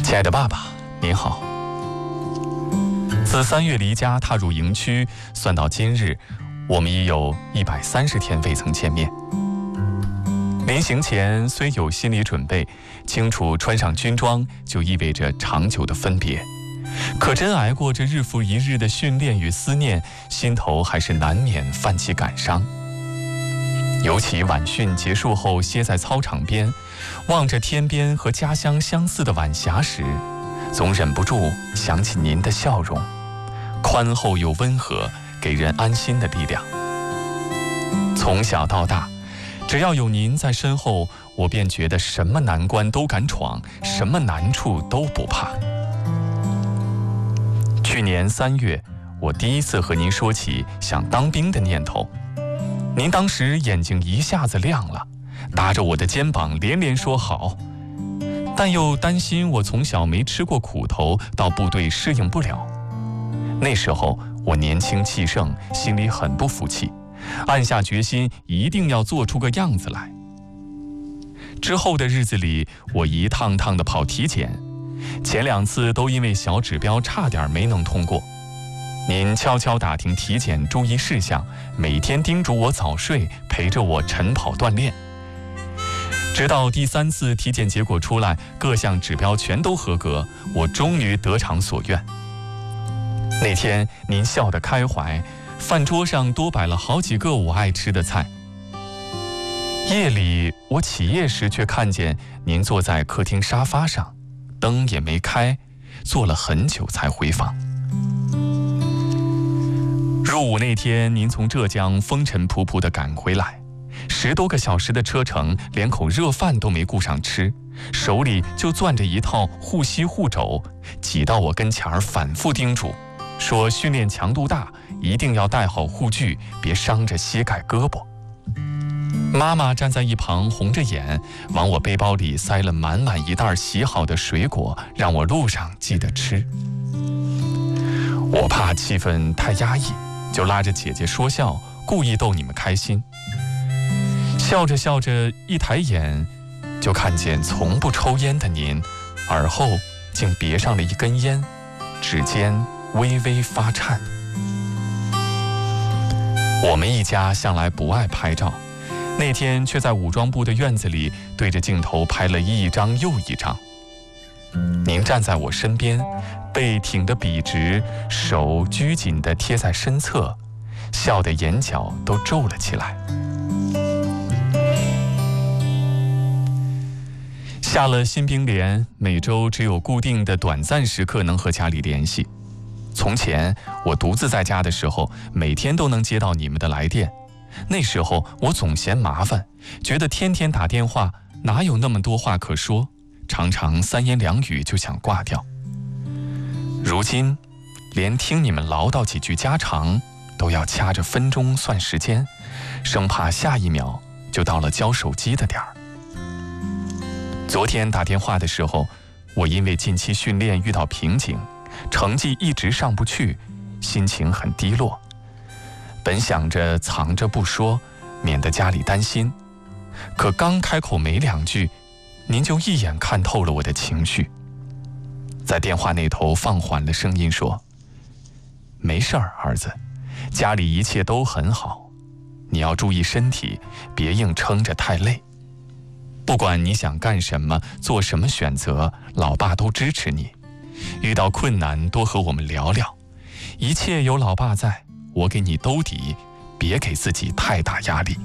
亲爱的爸爸，您好。自3月离家踏入营区，算到今日，我们已有130天未曾见面。临行前虽有心理准备，清楚穿上军装就意味着长久的分别，可真挨过这日复一日的训练与思念，心头还是难免泛起感伤。尤其晚训结束后，歇在操场边，望着天边和家乡相似的晚霞时，总忍不住想起您的笑容，宽厚又温和，给人安心的力量。从小到大，只要有您在身后，我便觉得什么难关都敢闯，什么难处都不怕。去年3月，我第一次和您说起想当兵的念头，您当时眼睛一下子亮了，搭着我的肩膀连连说好，但又担心我从小没吃过苦头，到部队适应不了。那时候我年轻气盛，心里很不服气，暗下决心一定要做出个样子来。之后的日子里，我一趟趟的跑体检，前2次都因为小指标差点没能通过。您悄悄打听体检注意事项，每天叮嘱我早睡，陪着我晨跑锻炼。直到第3次体检结果出来，各项指标全都合格，我终于得偿所愿。那天您笑得开怀，饭桌上多摆了好几个我爱吃的菜。夜里我起夜时，却看见您坐在客厅沙发上，灯也没开，坐了很久才回房。入伍那天，您从浙江风尘仆仆地赶回来，10多个小时的车程，连口热饭都没顾上吃，手里就攥着一套护膝护肘，挤到我跟前儿，反复叮嘱，说训练强度大，一定要带好护具，别伤着膝盖胳膊。妈妈站在一旁红着眼，往我背包里塞了满满一袋洗好的水果，让我路上记得吃。我怕气氛太压抑，就拉着姐姐说笑，故意逗你们开心。笑着笑着，一抬眼就看见从不抽烟的您，耳后竟别上了一根烟，指尖微微发颤。我们一家向来不爱拍照，那天却在武装部的院子里对着镜头拍了一张又一张。您站在我身边，背挺得笔直，手拘谨地贴在身侧，笑得眼角都皱了起来。下了新兵连，每周只有固定的短暂时刻能和家里联系。从前我独自在家的时候，每天都能接到你们的来电，那时候我总嫌麻烦，觉得天天打电话哪有那么多话可说，常常3言2语就想挂掉。如今连听你们唠叨几句家常都要掐着分钟算时间，生怕下一秒就到了交手机的点儿。昨天打电话的时候，我因为近期训练遇到瓶颈，成绩一直上不去，心情很低落。本想着藏着不说，免得家里担心，可刚开口没2句，您就一眼看透了我的情绪，在电话那头放缓了声音说：“没事儿，儿子，家里一切都很好，你要注意身体，别硬撑着太累。不管你想干什么，做什么选择，老爸都支持你。遇到困难多和我们聊聊，一切有老爸在，我给你兜底，别给自己太大压力。”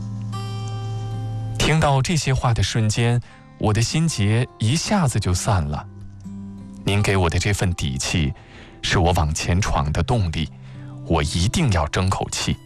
听到这些话的瞬间，我的心结一下子就散了。您给我的这份底气，是我往前闯的动力，我一定要争口气。